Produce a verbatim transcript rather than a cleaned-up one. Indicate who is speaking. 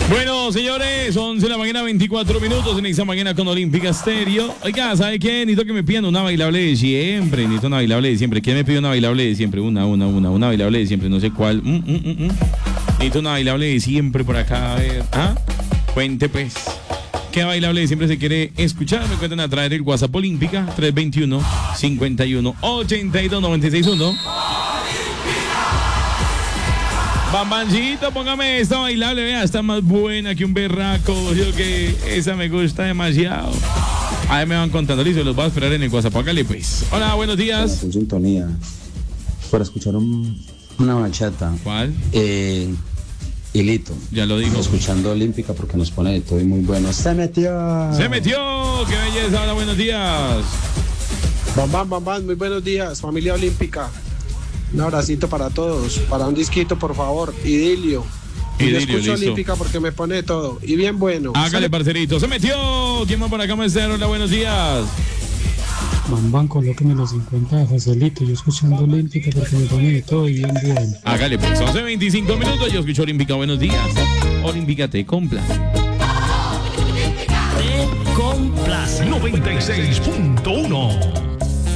Speaker 1: Bueno, señores, once de la mañana, veinticuatro minutos en esta mañana con Olímpica Estéreo. Oiga, ¿sabe qué? Necesito que me pidan una bailable de siempre. Necesito una bailable de siempre. ¿Quién me pide una bailable de siempre? Una, una, una, una bailable de siempre. No sé cuál. Mm, mm, mm, mm. Necesito una bailable de siempre por acá. A ver. ¿Ah? Cuente, pues. ¿Qué bailable de siempre se quiere escuchar? Me cuentan a través del WhatsApp Olímpica tres dos uno, cinco uno, ocho dos, nueve seis uno. Bambancito, póngame esta bailable, vea, está más buena que un berraco, yo que esa me gusta demasiado. Ahí me van contando, listo, los voy a esperar en el WhatsApp, hágale pues. Hola, buenos días.
Speaker 2: Con sintonía, para escuchar un, una bachata.
Speaker 1: ¿Cuál?
Speaker 2: Eh, Hilito.
Speaker 1: Ya lo digo.
Speaker 2: Escuchando Olímpica porque nos pone de todo y muy bueno. ¡Se metió!
Speaker 1: ¡Se metió! ¡Qué belleza! Hola, buenos días.
Speaker 3: Bam, bam, bam, bam, muy buenos días, familia Olímpica. Un abracito para todos, para un disquito, por favor, Idilio. Y
Speaker 1: Idilio,
Speaker 3: yo escucho
Speaker 1: listo.
Speaker 3: Olímpica porque me pone de todo. Y bien bueno.
Speaker 1: Hágale, parcerito. ¡Se metió! ¿Quién más por acá, maestro? Hola, buenos días.
Speaker 4: Bambán, colóqueme los cincuenta de Joselito. Yo escuchando Olímpica porque me pone de todo y bien bueno.
Speaker 1: Hágale, pues, once veinticinco minutos. Yo escucho Olímpica, buenos días. Olímpica te complace.
Speaker 5: Te complace.
Speaker 6: noventa y seis punto uno.